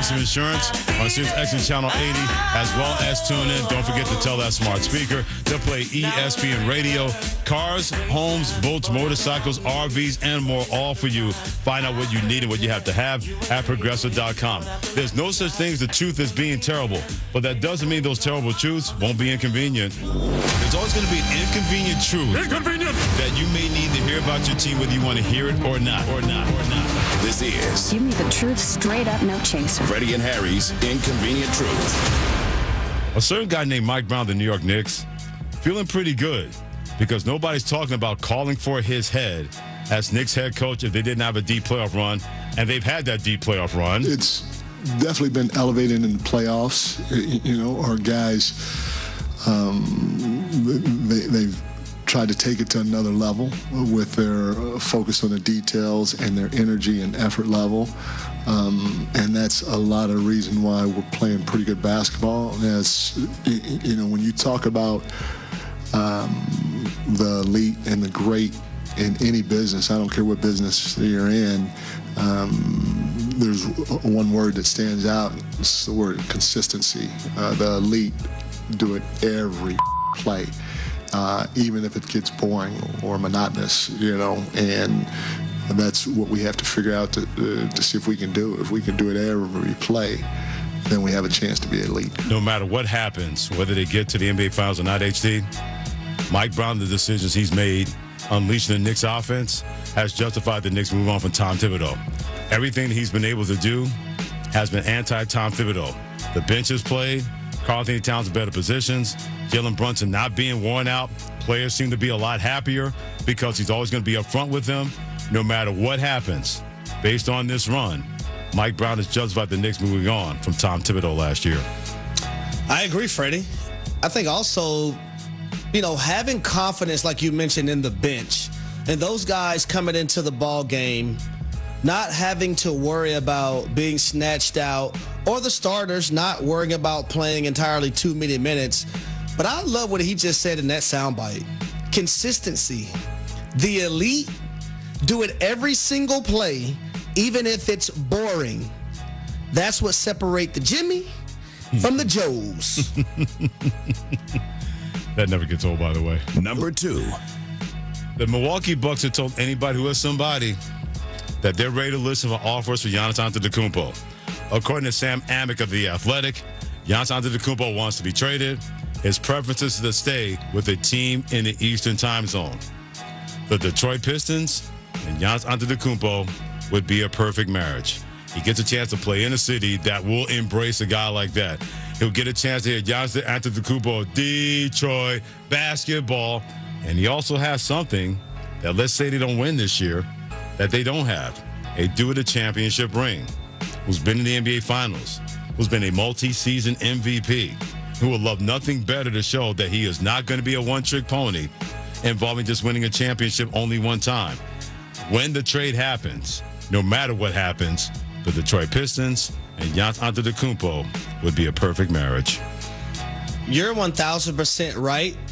Progressive Insurance on Sirius XM Channel 80, as well as tune in. Don't forget to tell that smart speaker to play ESPN Radio. Cars, homes, boats, motorcycles, RVs, and more, all for you. Find out what you need and what you have to have at Progressive.com. There's no such thing as the truth as being terrible, but that doesn't mean those terrible truths won't be inconvenient. There's always going to be an inconvenient truth that you may need to hear about your team, whether you want to hear it or not. This is Give me the truth straight up, no chaser. Freddie and Harry's Inconvenient Truth. A certain guy named Mike Brown, the New York Knicks, feeling pretty good because nobody's talking about calling for his head as Knicks head coach if they didn't have a deep playoff run, and they've had that deep playoff run. It's definitely been elevated in the playoffs. You know, our guys, they've tried to take it to another level with their focus on the details and their energy and effort level. And that's a lot of reason why we're playing pretty good basketball. As you know, when you talk about the elite and the great in any business, I don't care what business you're in, there's one word that stands out. It's the word consistency. The elite do it every play. Even if it gets boring or monotonous, you know, and that's what we have to figure out to see if we can do. If we can do it every play, then we have a chance to be elite. No matter what happens, whether they get to the NBA Finals or not, HD, Mike Brown, the decisions he's made unleashing the Knicks offense has justified the Knicks move on from Tom Thibodeau. Everything that he's been able to do has been anti-Tom Thibodeau. The bench has played. Karl-Anthony Towns in better positions. Jalen Brunson not being worn out. Players seem to be a lot happier because he's always going to be up front with them no matter what happens. Based on this run, Mike Brown has justified the Knicks moving on from Tom Thibodeau last year. I agree, Freddie. I think also, you know, having confidence, like you mentioned, in the bench, and those guys coming into the ball game, not having to worry about being snatched out, or the starters not worrying about playing entirely too many minutes. But I love what he just said in that soundbite. Consistency. The elite do it every single play, even if it's boring. That's what separates the Jimmy from the Joes. That never gets old, by the way. Number 2. The Milwaukee Bucks have told anybody who is somebody that they're ready to listen for offers for Giannis Antetokounmpo. According to Sam Amick of The Athletic, Giannis Antetokounmpo wants to be traded. His preference is to stay with a team in the Eastern time zone. The Detroit Pistons and Giannis Antetokounmpo would be a perfect marriage. He gets a chance to play in a city that will embrace a guy like that. He'll get a chance to hear Giannis Antetokounmpo, Detroit basketball. And he also has something that, let's say they don't win this year, that they don't have. A dude with a championship ring, who's been in the NBA Finals, who's been a multi-season MVP, who will love nothing better to show that he is not going to be a one-trick pony involving just winning a championship only one time. When the trade happens, no matter what happens, the Detroit Pistons and Giannis Antetokounmpo would be a perfect marriage. You're 1,000% right.